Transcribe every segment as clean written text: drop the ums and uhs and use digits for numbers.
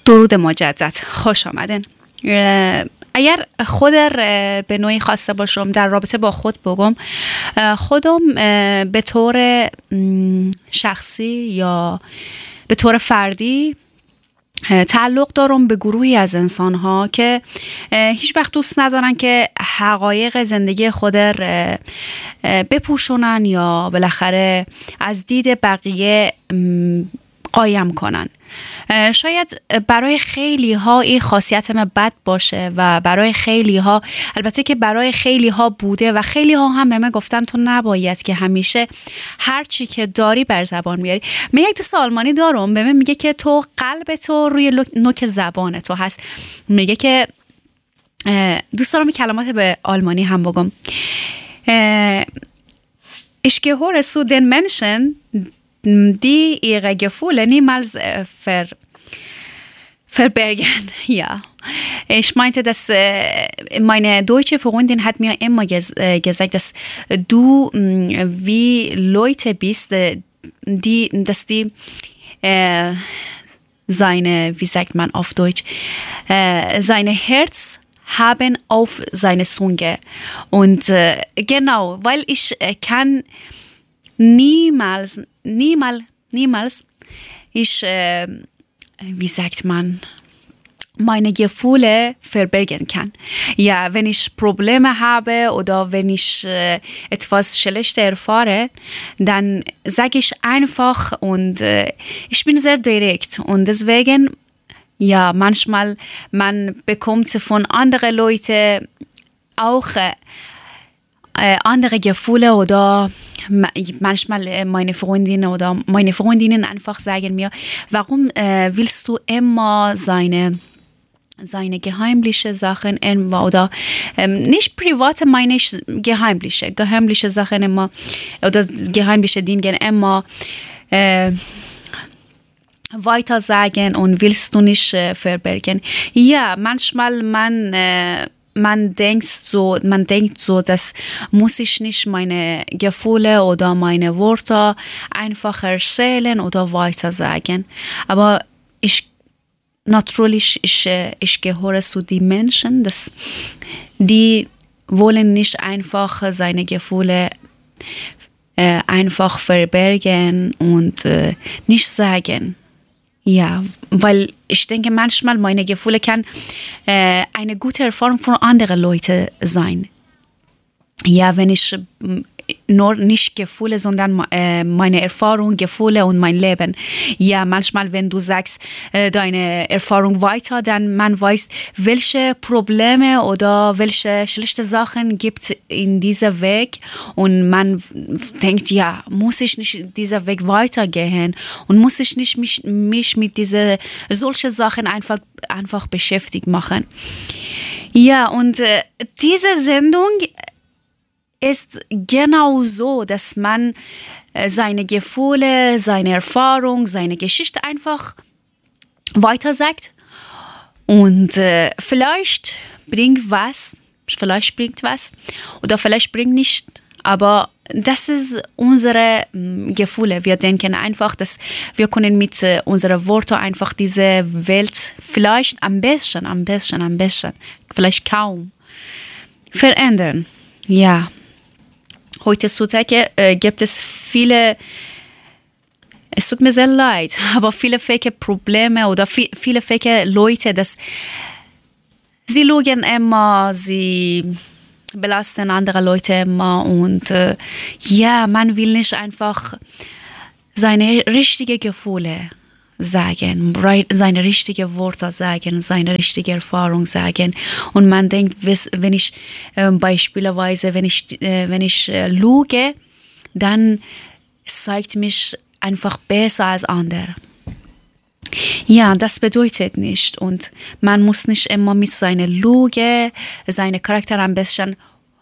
درود مجدد، خوش آمدین. اگر خود به نوعی خواسته باشم در رابطه با خود بگم، خودم به طور شخصی یا به طور فردی تعلق دارم به گروهی از انسان ها که هیچ وقت دوست ندارن که حقایق زندگی خود بپوشونن یا بالاخره از دید بقیه قایم کنن. شاید برای خیلی ها این خاصیت من بد باشه و برای خیلی ها، البته که برای خیلی ها بوده و خیلی ها هم به من گفتن تو نباید که همیشه هر چی که داری بر زبان بیاری. من یک دوست آلمانی دارم به من میگه که تو قلب تو روی نوک زبان تو هست. میگه که دوست دارم کلمات به آلمانی هم بگم. Ich gehöre zu den Menschen, die ihre Gefühle niemals verbergen. Ja, ich meinte, dass meine deutsche Freundin hat mir immer gesagt, dass du wie Leute bist, dass die seine, wie sagt man auf Deutsch, seine Herz haben auf seine Zunge. Und genau, weil ich kann niemals ich, wie sagt man, meine Gefühle verbergen kann. Ja, wenn ich Probleme habe oder wenn ich etwas Schlechtes erfahre, dann sage ich einfach und ich bin sehr direkt und deswegen, ja, manchmal man bekommt von anderen Leuten auch andere Gefühle oder manchmal meine Freundinnen einfach sagen mir, warum willst du immer seine geheimliche Sachen oder nicht private, meine ich geheimliche Sachen immer oder geheimliche Dinge immer weiter sagen und willst du nicht verbergen. Ja, manchmal man denkt so, das muss ich nicht meine Gefühle oder meine Worte einfach erzählen oder weiter sagen. Aber ich gehöre zu den Menschen, die wollen nicht einfach seine Gefühle einfach verbergen und nicht sagen. Ja, weil ich denke, manchmal meine Gefühle kann eine gute Erfahrung von anderen Leuten sein. Ja, wenn ich nur nicht Gefühle, sondern meine Erfahrung, Gefühle und mein Leben. Ja, manchmal, wenn du sagst deine Erfahrung weiter, dann man weiß, welche Probleme oder welche schlechte Sachen gibt in diesem Weg und man denkt, ja, muss ich nicht diesen Weg weitergehen und muss ich nicht mich mit solche Sachen einfach beschäftigt machen. Ja, und diese Sendung ist genau so, dass man seine Gefühle, seine Erfahrung, seine Geschichte einfach weiter sagt und vielleicht bringt was oder vielleicht bringt nicht, aber das ist unsere Gefühle. Wir denken einfach, dass wir können mit unseren Worten einfach diese Welt vielleicht am besten, vielleicht kaum verändern. Ja. Heutzutage gibt es viele, es tut mir sehr leid, aber viele fake Probleme oder viele fake Leute, dass sie lügen immer, sie belasten andere Leute immer und ja, man will nicht einfach seine richtigen Gefühle sagen, seine richtigen Worte sagen, seine richtige Erfahrung sagen. Und man denkt, wenn ich beispielsweise, wenn ich lüge, dann zeigt mich einfach besser als andere. Ja, das bedeutet nicht. Und man muss nicht immer mit seiner Lüge, seine Charakter am besten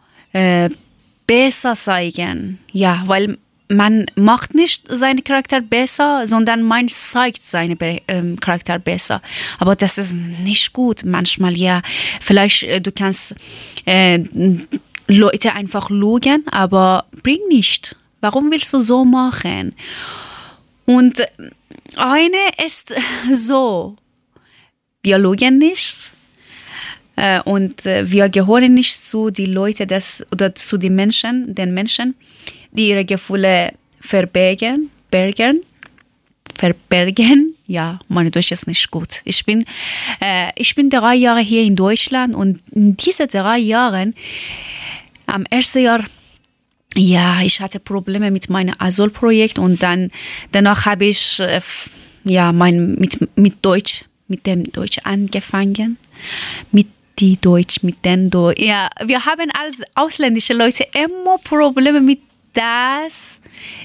besser zeigen. Ja, weil man macht nicht seinen Charakter besser, sondern man zeigt seinen Charakter besser. Aber das ist nicht gut. Manchmal, ja, vielleicht du kannst Leute einfach lügen, aber bringt nicht. Warum willst du so machen? Und eine ist so, Biologen nicht. Und wir gehören nicht zu den Leuten oder zu den Menschen, die ihre Gefühle verbergen. Ja, meine Deutsch ist nicht gut. Ich bin 3 Jahre hier in Deutschland und in diesen 3 Jahren, am ersten Jahr, ja, ich hatte Probleme mit meinem Asylprojekt und danach habe ich mit dem Deutsch angefangen. Ja, wir haben als ausländische Leute immer Probleme mit das,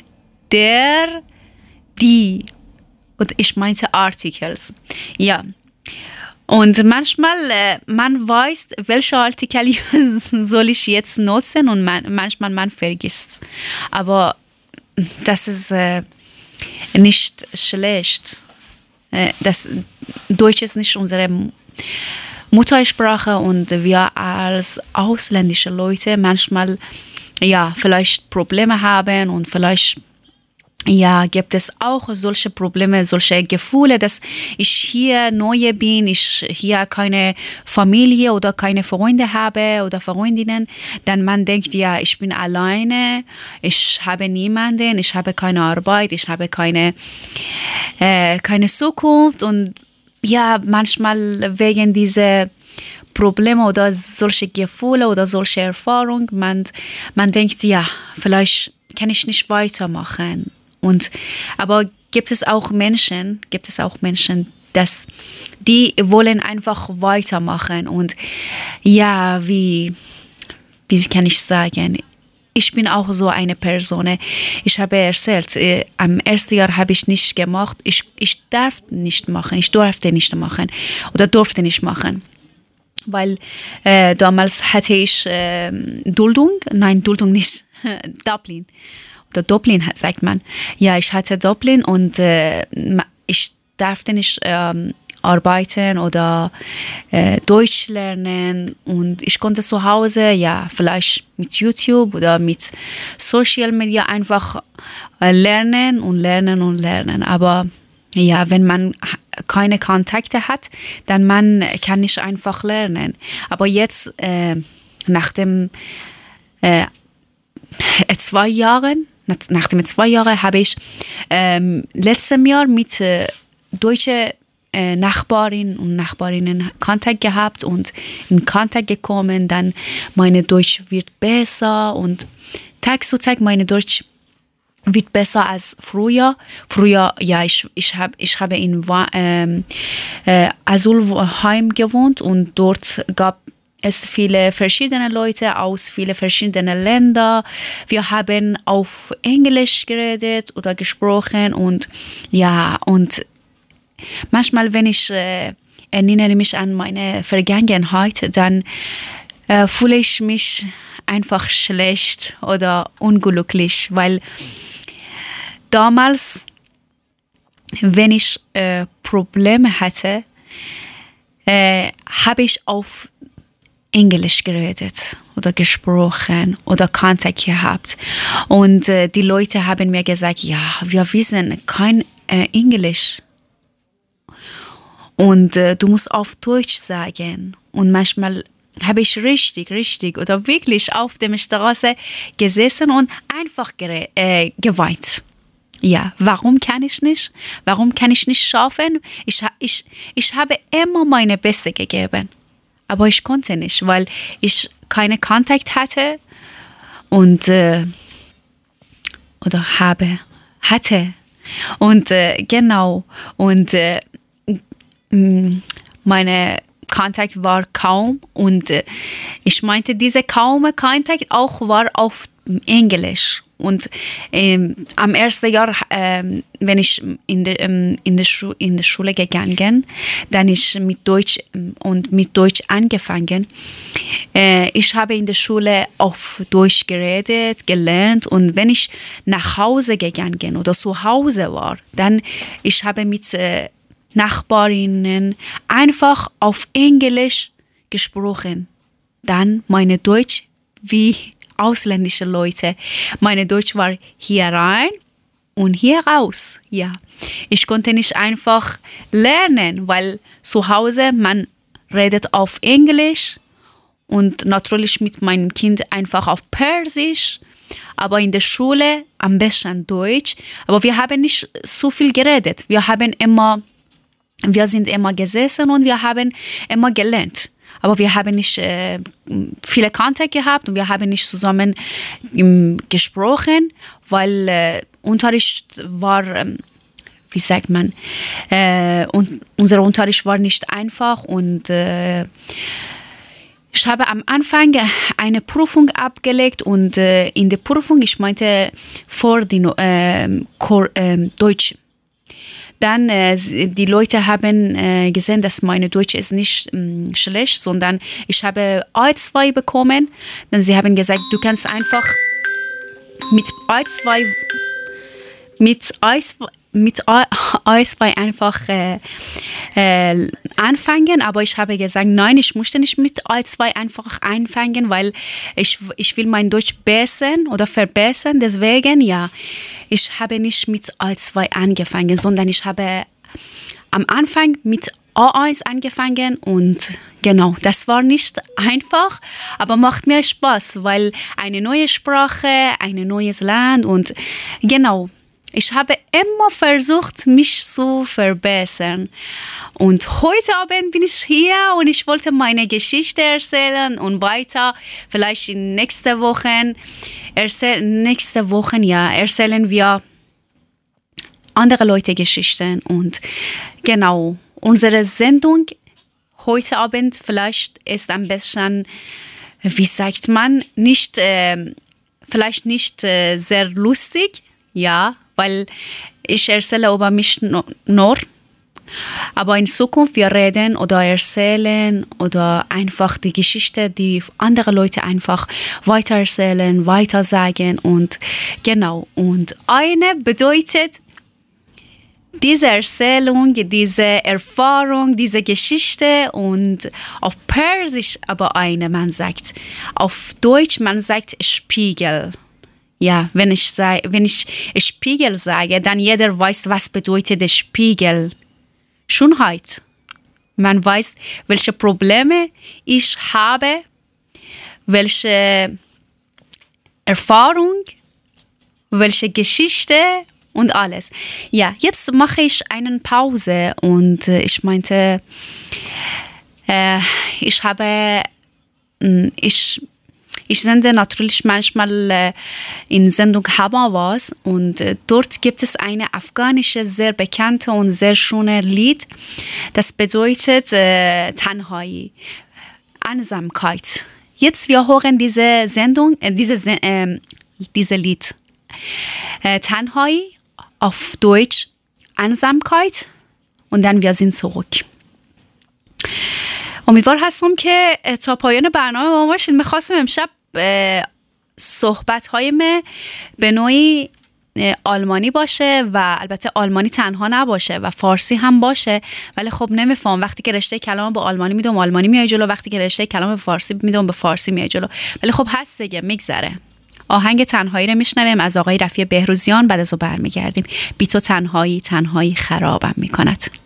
die. Und ich meinte Articles. Ja. Und manchmal, man weiß, welche Artikel soll ich jetzt nutzen und manchmal man vergisst. Aber das ist nicht schlecht. Das Deutsch ist nicht unsere Muttersprache und wir als ausländische Leute manchmal vielleicht Probleme haben und vielleicht gibt es auch solche Probleme, solche Gefühle, dass ich hier neu bin, ich hier keine Familie oder keine Freunde habe oder Freundinnen, dann man denkt, ich bin alleine, ich habe niemanden, ich habe keine Arbeit, ich habe keine Zukunft und manchmal wegen dieser Probleme oder solche Gefühle oder solche Erfahrungen, man denkt, vielleicht kann ich nicht weitermachen. Aber gibt es auch Menschen, dass die wollen einfach weitermachen und wie kann ich sagen, ich bin auch so eine Person. Ich habe erzählt, am ersten Jahr habe ich nicht gemacht, ich durfte nicht machen, weil damals hatte ich Duldung nicht, Dublin. Oder Dublin sagt man. Ja, ich hatte Dublin und ich durfte nicht arbeiten oder Deutsch lernen und ich konnte zu Hause, vielleicht mit YouTube oder mit Social Media einfach lernen. Aber wenn man keine Kontakte hat, dann man kann nicht einfach lernen. Aber jetzt, nach dem 2 Jahren, habe ich letztes Jahr mit deutschen Nachbarinnen und Nachbarinnen Kontakt gehabt und in Kontakt gekommen. Dann meine Deutsch wird besser und Tag zu Tag meine Deutsch wird besser als früher. Früher, ich habe in Asylheim gewohnt und dort gab es viele verschiedene Leute aus vielen verschiedenen Ländern. Wir haben auf Englisch geredet oder gesprochen und manchmal, wenn ich erinnere mich an meine Vergangenheit, dann fühle ich mich einfach schlecht oder unglücklich, weil damals, wenn ich Probleme hatte, habe ich auf Englisch geredet oder gesprochen oder Kontakt gehabt. Und die Leute haben mir gesagt, wir wissen kein Englisch. Und du musst auf Deutsch sagen. Und manchmal habe ich richtig oder wirklich auf der Straße gesessen und einfach geweint. Ja, warum kann ich nicht? Warum kann ich nicht schaffen? Ich habe immer meine Beste gegeben. Aber ich konnte nicht, weil ich keine Kontakt hatte und hatte. Und genau. Und meine Kontakt war kaum. Und ich meinte, diese kaume Kontakt auch war auf Englisch. Und am ersten Jahr, wenn ich in der Schule gegangen, dann ich mit Deutsch angefangen. Ich habe in der Schule auf Deutsch geredet, gelernt und wenn ich nach Hause gegangen oder zu Hause war, dann ich habe mit Nachbarinnen einfach auf Englisch gesprochen. Dann meine Deutsch wie ausländische Leute. Meine Deutsch war hier rein und hier raus. Ja, ich konnte nicht einfach lernen, weil zu Hause man redet auf Englisch und natürlich mit meinem Kind einfach auf Persisch, aber in der Schule am besten Deutsch. Aber wir haben nicht so viel geredet. Wir sind immer gesessen und wir haben immer gelernt. Aber wir haben nicht viele Kontakte gehabt und wir haben nicht zusammen gesprochen, weil Unterricht war, wie sagt man, und unser Unterricht war nicht einfach und ich habe am Anfang eine Prüfung abgelegt und in der Prüfung, ich meinte vor die Deutsch. Dann die Leute haben gesehen, dass meine Deutsch ist nicht schlecht, sondern ich habe A2 bekommen. Dann sie haben gesagt, du kannst einfach mit A2 einfach anfangen, aber ich habe gesagt, nein, ich möchte nicht mit A2 einfach anfangen, weil ich will mein Deutsch bessern oder verbessern, deswegen, ja, ich habe nicht mit A2 angefangen, sondern ich habe am Anfang mit A1 angefangen und genau, das war nicht einfach, aber macht mir Spaß, weil eine neue Sprache, ein neues Land und genau, ich habe immer versucht, mich zu verbessern. Und heute Abend bin ich hier und ich wollte meine Geschichte erzählen und weiter, vielleicht in nächsten Wochen erzählen wir andere Leute Geschichten. Und genau, unsere Sendung heute Abend vielleicht ist ein bisschen, wie sagt man, vielleicht nicht sehr lustig, ja, weil ich erzähle über mich nur, aber in Zukunft wir reden oder erzählen oder einfach die Geschichte, die andere Leute einfach weiter erzählen, weiter sagen und genau. Und eine bedeutet diese Erzählung, diese Erfahrung, diese Geschichte und auf Persisch aber eine, man sagt, auf Deutsch man sagt Spiegel. Ja, wenn ich Spiegel sage, dann jeder weiß, was bedeutet der Spiegel. Schönheit. Man weiß, welche Probleme ich habe, welche Erfahrung, welche Geschichte und alles. Ja, jetzt mache ich eine Pause und ich meinte, ich sende natürlich manchmal in Sendung Habawas und dort gibt es eine afghanische, sehr bekannte und sehr schöne Lied. Das bedeutet Tanhai, Einsamkeit. Jetzt wir hören diese Sendung, diese Lied. Tanhai auf Deutsch, Einsamkeit und dann wir sind zurück. امیدوار هستم که تا پایان برنامه با ما باشید. میخواستم امشب صحبت‌های به نوعی آلمانی باشه و البته آلمانی تنها نباشه و فارسی هم باشه، ولی خب نمیفهم وقتی که رشته کلام با آلمانی میدم آلمانی میای جلو، وقتی که رشته کلام به فارسی میدم به فارسی میای جلو، ولی خب هست دیگه، میگذره. آهنگ تنهایی رو میشنویم از آقای رفیع بهروزیان، بعد از اون برمیگردیم. بی تو تنهایی خرابم میکند.